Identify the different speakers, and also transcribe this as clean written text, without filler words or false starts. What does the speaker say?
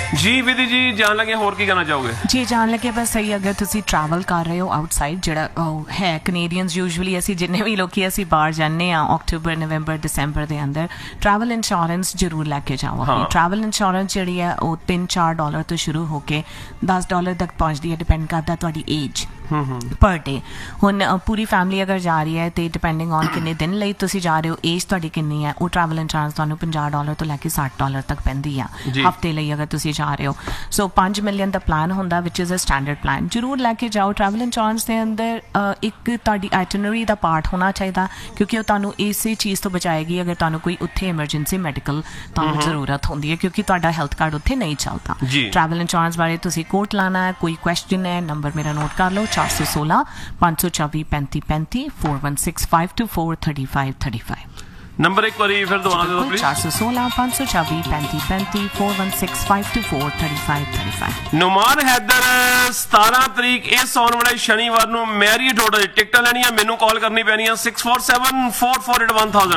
Speaker 1: जी विधि जी जान लगे होर की कहना चाहोगे?
Speaker 2: जी जान लगे बस सही अगर तुसी ट्रैवल कर रहे हो आउटसाइड ਜਿਹੜਾ ਹੈ ਕੈਨੇਡੀਅਨਸ ਯੂਜੂਅਲੀ ਅਸੀਂ ਜਿੰਨੇ ਵੀ ਲੋਕੀ ਅਸੀਂ ਬਾਹਰ ਜਾਂਦੇ ਆ ਅਕਤੂਬਰ ਨਵੰਬਰ ਦਸੰਬਰ ਦੇ ਅੰਦਰ ਟਰੈਵਲ ਇੰਸ਼ੋਰੈਂਸ ਜ਼ਰੂਰ ਲੈ ਕੇ ਜਾਓ ਆਪਣੀ ਟਰੈਵਲ ਇੰਸ਼ੋਰੈਂਸ ਜਿਹੜੀ ਹੈ ਉਹ $3-4 ਤੋਂ ਸ਼ੁਰੂ ਹੋ ਕੇ $10 ਤੱਕ ਪਹੁੰਚਦੀ ਹੈ ਡਿਪੈਂਡ ਕਰਦਾ ਤੁਹਾਡੀ ਏਜ ਪਰ ਡੇ ਹੁਣ ਪੂਰੀ ਫੈਮਿਲੀ ਅਗਰ ਜਾ ਰਹੀ ਹੈ ਤੇ ਡਿਪੈਂਡਿੰਗ ਔਨ ਕਿੰਨੇ ਦਿਨ ਲਈ ਤੁਸੀਂ ਜਾ ਰਹੇ ਹੋ ਏਜ ਤੁਹਾਡੀ ਕਿੰਨੀ ਹੈ ਉਹ ਟਰੈਵਲ ਇੰਸ਼ੋਰੈਂਸ ਤੁਹਾਨੂੰ $50 ਤੋਂ ਲੈ ਕੇ $60 ਤੱਕ ਪੈਂਦੀ ਆ ਹਫਤੇ ਲਈ ਅਗਰ ਤੁਸੀਂ ਜਾ ਰਹੇ ਹੋ ਸੋ 5 ਮਿਲੀਅਨ ਦਾ ਪਲਾਨ ਹੁੰਦਾ ਵਿਚ ਇਜ਼ ਅ ਸਟੈਂਡਰਡ ਪਲਾਨ ਜ਼ਰੂਰ ਲੈ ਕੇ ਜਾਓ ਟਰੈਵਲ ਇੰਸ਼ੋਰੈਂਸ ਦੇ ਅੰਦਰ ਇੱਕ ਤੁਹਾਡੀ ਆਈਟਨਰੀ ਦਾ ਪਾਰਟ ਹੋਣਾ ਚਾਹੀਦਾ ਕਿਉਂਕਿ ਉਹ ਤੁਹਾਨੂੰ ਇਸੇ ਚੀਜ਼ ਤੋਂ ਬਚਾਏਗੀ ਅਗਰ ਤੁਹਾਨੂੰ ਕੋਈ ਉੱਥੇ ਐਮਰਜੈਂਸੀ ਮੈਡੀਕਲ ਤੁਹਾਨੂੰ ਜ਼ਰੂਰਤ ਹੁੰਦੀ ਹੈ ਕਿਉਂਕਿ ਤੁਹਾਡਾ ਹੈਲਥ ਕਾਰਡ ਉੱਥੇ ਨਹੀਂ ਚੱਲਦਾ ਟਰੈਵਲ ਇੰਸ਼ੋਰੈਂਸ ਬਾਰੇ ਤੁਸੀਂ ਕੋਟ ਲਾਣਾ ਹੈ ਕੋਈ ਕੁਐਸਚਨ ਹੈ ਨੰਬਰ ਮੇਰਾ ਨੋਟ ਕਰ ਲਓ 416 524 3535 4165243535
Speaker 1: नंबर एक बार फिर दोबारा दे दो प्लीज
Speaker 2: 416 524 3535 4165243535
Speaker 1: नुमान हैदर 17 तरीक इस आने वाले शनिवार ਨੂੰ ਮੈਰੀਅਟ ਹੋਟਲ टिकटां ਲੈਣੀਆਂ ਮੈਨੂੰ ਕਾਲ ਕਰਨੀ ਪੈਣੀਆਂ 6474481000